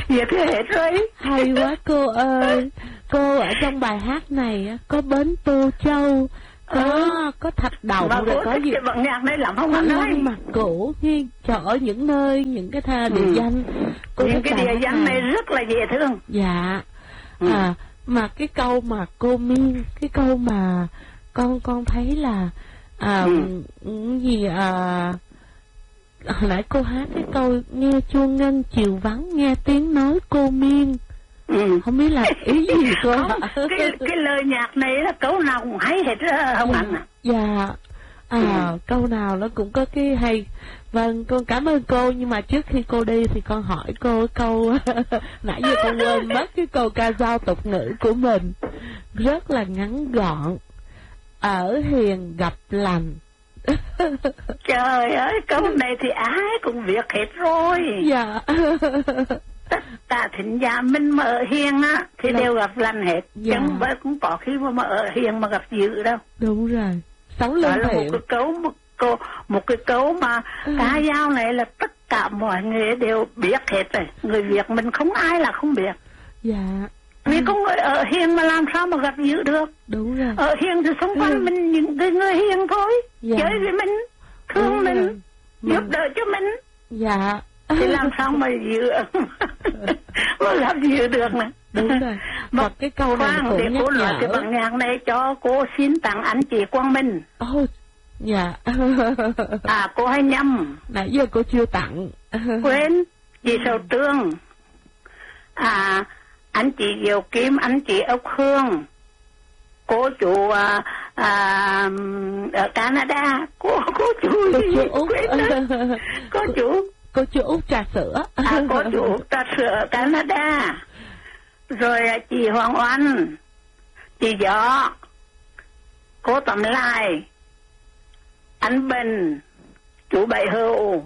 Việc hết rồi. Hay quá cô ơi. Cô ở trong bài hát này á, có bến Tô Châu, có Thạch Động, mà rồi có gì bằng nhạc này lắm không có anh ơi. Lăng Mặt Cũ, nghe ở những nơi, những cái địa danh. Cô những cái địa danh này rất là dễ thương. Dạ. Mà cái câu mà cô Miên, cái câu mà con thấy là hồi nãy cô hát cái câu nghe chuông ngân chiều vắng, nghe tiếng nói cô Miên. Không biết là ý gì cô. Cái lời nhạc này là câu nào cũng hay hết không anh ạ. Dạ. Câu nào nó cũng có cái hay. Vâng, con cảm ơn cô. Nhưng mà trước khi cô đi thì con hỏi cô câu nãy giờ con quên mất cái câu ca dao tục ngữ của mình. Rất là ngắn gọn. Ở hiền gặp lành. Trời ơi, câu này thì ai cũng biết hết rồi. Dạ. Tất cả thính giả mình mà ở hiền á thì đều gặp lành hết. Dạ. Chẳng bởi cũng có khi mà ở hiền mà gặp dữ đâu. Đúng rồi. Sống lương thiện. Một cái câu mà ca dao này là tất cả mọi người đều biết hết rồi. Người Việt mình không ai là không biết. Dạ. Vì con người ở hiền mà làm sao mà gặp dữ được. Đúng rồi. Ở hiền thì xung quanh mình những cái người hiền thôi. Dạ. Chơi với mình, thương mình, giúp đỡ cho mình. Dạ. Thì làm sao mà dữ mà gặp dữ được nè. Đúng rồi. Mà cái câu này cũng để cô nói nhở. cái bản nhạc này cho cô xin tặng anh chị Quang Minh. Dạ. Cô hay nhầm. Nãy giờ cô chưa tặng. Quên. Chị Sầu Trương. Anh chị Diệu Kim, anh chị Ốc Hương. Cô chú ở Canada. Cô chú gì? Cô chú Út Trà Sữa. Cô chú Út Trà Sữa ở Canada. Rồi chị Hoàng Oanh, chị Gió, cô Tầm Lai, anh Bình, chú Bảy Hưu.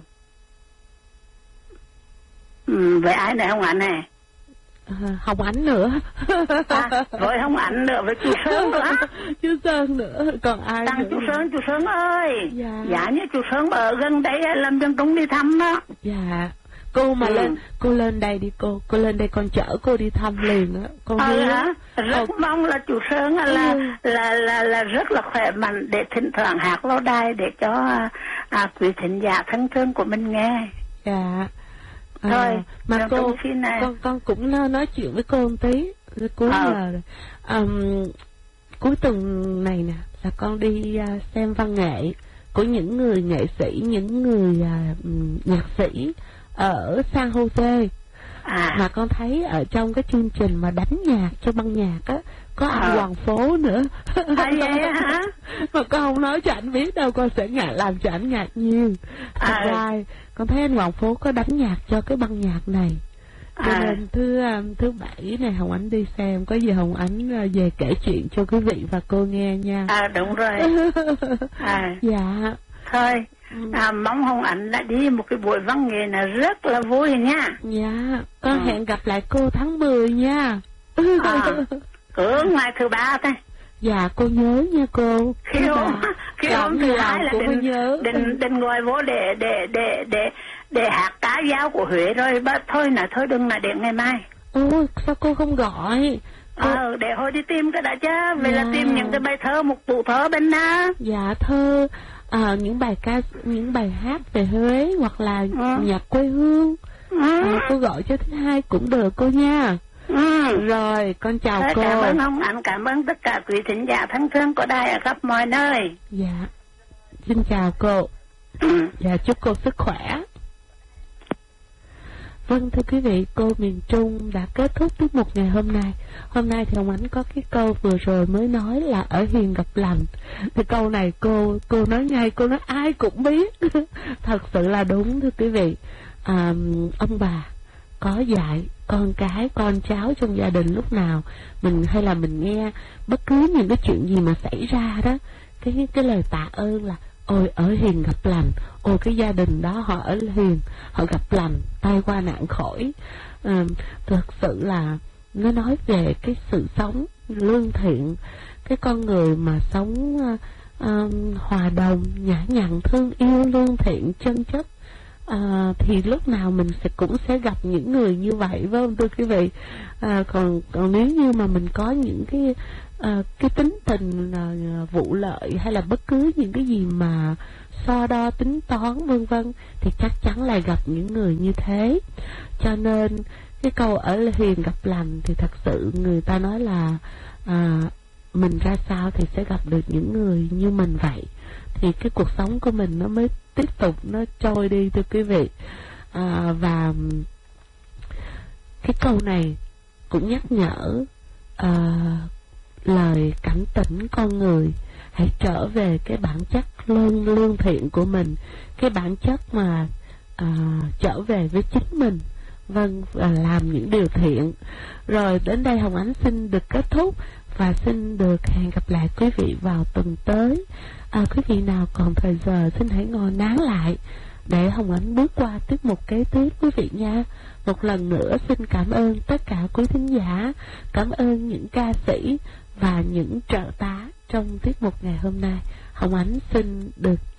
Với ai này Hồng Ánh này? Hồng Ánh nữa. Với Hồng Ánh nữa, với chú Sơn nữa. Chú Sơn nữa, còn ai Tặng nữa? Chú Sơn ơi. Dạ như chú Sơn ở gần đây làm dân Trung đi thăm đó. Dạ. Cô mà cô lên đây đi cô lên đây con chở cô đi thăm liền á. Con rất mong là chú Sơn là rất là khỏe mạnh để thỉnh thoảng hát lâu đài để cho quý thính giả thân thương của mình nghe. Dạ. Thôi mà con cũng nói chuyện với cô một tí cuối giờ cuối tuần này nè là con đi xem văn nghệ của những người nghệ sĩ, những người nhạc sĩ ở San Jose. Mà con thấy ở trong cái chương trình mà đánh nhạc cho ban nhạc á có anh Hoàng Phố nữa. Vậy hả? Mà con không nói cho anh biết đâu, con sẽ làm cho anh ngạc nhiên. Thật ra con thấy anh Hoàng Phố có đánh nhạc cho cái ban nhạc này. Cho nên thứ Bảy này Hồng Ánh đi xem, có gì Hồng Ánh về kể chuyện cho quý vị và cô nghe nha. Đúng rồi. Dạ. Thôi mong Hồng Ánh đã đi một cái buổi văn nghệ là rất là vui nha. Dạ. Con hẹn gặp lại cô tháng 10 nha. Cứ ngày thứ 3 thôi. Dạ cô nhớ nha cô. Khi hôm thứ 2 là định ngồi vô để hát cá dao của Huế rồi. Thôi đừng là để ngày mai. Sao cô không gọi? Để hồi đi tìm cái đã chứ. Vậy là tìm những cái bài thơ, một tủ thơ bên đó. Dạ thơ, những bài hát về Huế hoặc là nhạc quê hương. Cô gọi cho thứ 2 cũng được cô nha. Rồi con chào cô. Cảm ơn Hồng Ánh, cảm ơn tất cả quý thính giả thân thương của đài ở khắp mọi nơi. Dạ. Xin chào cô. Dạ chúc cô sức khỏe. Vâng thưa quý vị, cô miền Trung đã kết thúc tiết mục ngày hôm nay. Hôm nay thì Hồng Ánh có cái câu vừa rồi mới nói là ở hiền gặp lành. Thì câu này cô nói ngay, cô nói ai cũng biết. Thật sự là đúng thưa quý vị. Ông bà có dạy con cái, con cháu trong gia đình lúc nào hay là mình nghe bất cứ những cái chuyện gì mà xảy ra đó, cái lời tạ ơn là ôi ở hiền gặp lành, ôi cái gia đình đó họ ở hiền, họ gặp lành, tai qua nạn khỏi. Thực sự là nó nói về cái sự sống lương thiện, cái con người mà sống hòa đồng, nhã nhặn, thương yêu, lương thiện, chân chất, thì lúc nào mình cũng sẽ gặp những người như vậy, phải không thưa quý vị? Còn nếu như mà mình có những cái tính tình vụ lợi, hay là bất cứ những cái gì mà so đo tính toán vân vân, thì chắc chắn là gặp những người như thế. Cho nên cái câu ở hiền gặp lành thì thật sự người ta nói là mình ra sao thì sẽ gặp được những người như mình vậy, thì cái cuộc sống của mình nó mới tiếp tục nó trôi đi thưa quý vị. Và cái câu này cũng nhắc nhở lời cảnh tỉnh con người hãy trở về cái bản chất lương thiện của mình, cái bản chất mà trở về với chính mình, vâng, và làm những điều thiện. Rồi đến đây Hồng Ánh xin được kết thúc và xin được hẹn gặp lại quý vị vào tuần tới. Quý vị nào còn thời giờ xin hãy ngồi nán lại để Hồng Ánh bước qua tiết mục kế tiếp quý vị nha. Một lần nữa xin cảm ơn tất cả quý thính giả, cảm ơn những ca sĩ và những trợ tá trong tiết mục ngày hôm nay. Hồng Ánh xin được